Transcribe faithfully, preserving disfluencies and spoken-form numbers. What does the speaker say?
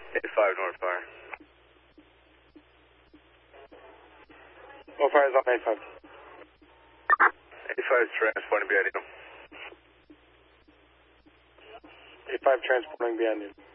A five North Fire. North Fire is on A five. A five transporting behind you. A five transporting behind you.